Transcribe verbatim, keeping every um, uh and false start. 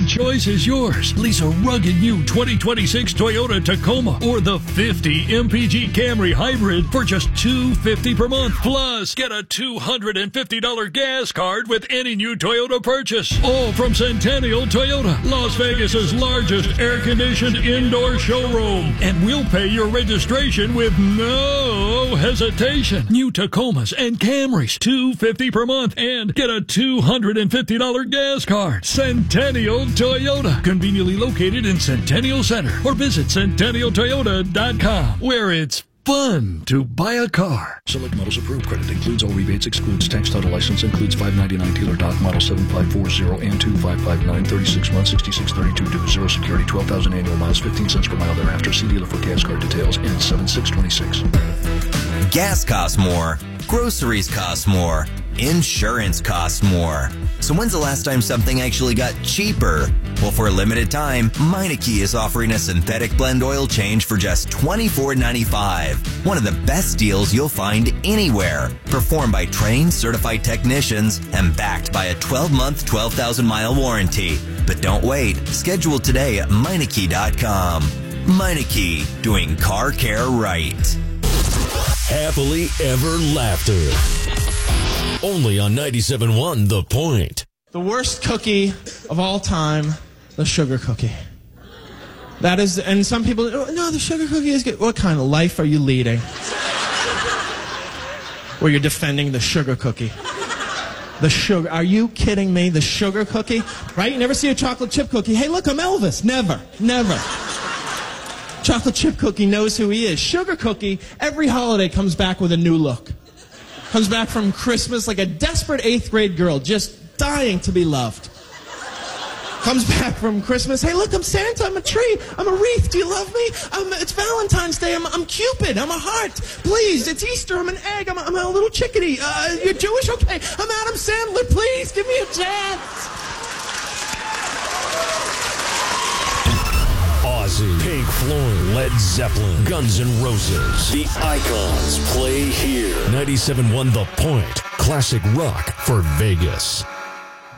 choice is yours. Lease a rugged new twenty twenty-six Toyota Tacoma or the fifty M P G Camry Hybrid for just two hundred fifty dollars per month. Plus, get a two hundred fifty dollars gas card with any new Toyota purchase. All from Centennial Toyota, Las Vegas's largest air-conditioned indoor showroom. And we'll pay your registration with no hesitation. New Tacomas and Camrys, two hundred fifty dollars per month, and get a two hundred fifty dollars gas card. Centennial Toyota, conveniently located in Centennial Center, or visit centennial toyota dot com, where it's fun to buy a car. Select models approved. Credit includes all rebates, excludes tax, title, license, includes five ninety-nine dealer doc model seven five four zero and two five five nine, thirty-six months, sixty-six thirty-two due, zero security, twelve thousand annual miles, fifteen cents per mile thereafter. See dealer for gas card details and seven six twenty-six. Gas costs more. Groceries cost more. Insurance costs more. So when's the last time something actually got cheaper? Well, for a limited time, Meineke is offering a synthetic blend oil change for just twenty-four ninety-five. One of the best deals you'll find anywhere. Performed by trained, certified technicians and backed by a twelve-month, twelve thousand mile warranty. But don't wait. Schedule today at Meineke dot com. Meineke, doing car care right. Happily Ever Laughter. Only on ninety-seven point one The Point. The worst cookie of all time, the sugar cookie. That is, and some people, oh, no, the sugar cookie is good. What kind of life are you leading? Where you're defending the sugar cookie. The sugar, are you kidding me? The sugar cookie? Right? You never see a chocolate chip cookie. Hey, look, I'm Elvis. Never. Never. Chocolate chip cookie knows who he is. Sugar cookie, every holiday comes back with a new look. Comes back from Christmas like a desperate eighth grade girl just dying to be loved. Comes back from Christmas, hey look, I'm Santa, I'm a tree, I'm a wreath, do you love me? Um, it's Valentine's Day, I'm, I'm Cupid, I'm a heart, please, it's Easter, I'm an egg, I'm a, I'm a little chickadee, uh, you're Jewish? Okay, I'm Adam Sandler, please, give me a chance. Ozzy, Pink Floyd, Led Zeppelin, Guns N' Roses. The icons play here. ninety-seven point one The Point. Classic rock for Vegas.